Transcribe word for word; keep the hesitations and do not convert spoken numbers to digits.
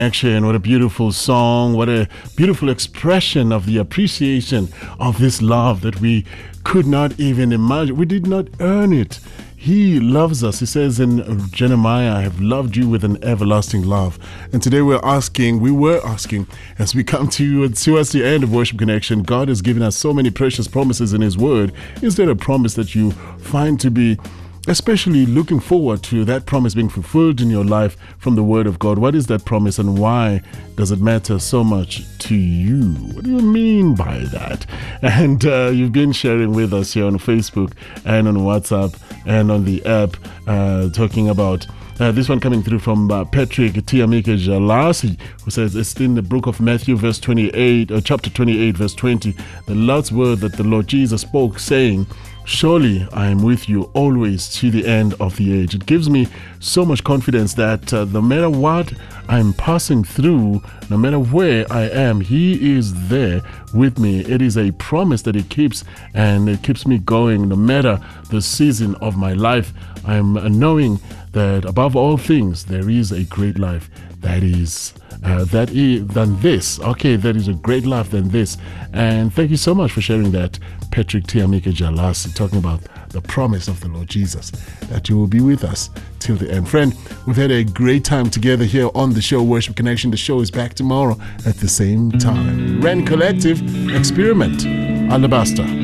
Action, what a beautiful song, what a beautiful expression of the appreciation of this love that we could not even imagine. We did not earn it. He loves us. He says in Jeremiah, I have loved you with an everlasting love. And today we're asking, we were asking, as we come to towards the end of Worship Connection, God has given us so many precious promises in His Word. Is there a promise that you find to be especially looking forward to that promise being fulfilled in your life from the Word of God? What is that promise and why does it matter so much to you? What do you mean by that? And uh, you've been sharing with us here on Facebook and on WhatsApp and on the app, uh, talking about Uh, this one coming through from uh, Patrick Tiamike Jalasi, who says it's in the book of Matthew, verse twenty-eight, or chapter twenty-eight, verse twenty, the Lord's word that the Lord Jesus spoke, saying, surely I am with you always to the end of the age. It gives me so much confidence that uh, no matter what I'm passing through, no matter where I am, He is there with me. It is a promise that He keeps, and it keeps me going no matter the season of my life. I'm uh, knowing that above all things, there is a great life that is uh, that is than this. Okay, that is a great life than this. And thank you so much for sharing that, Patrick Tiamike Jalasi, talking about the promise of the Lord Jesus, that you will be with us till the end. Friend, we've had a great time together here on the show, Worship Connection. The show is back tomorrow at the same time. Ren Collective, Experiment, Alabaster.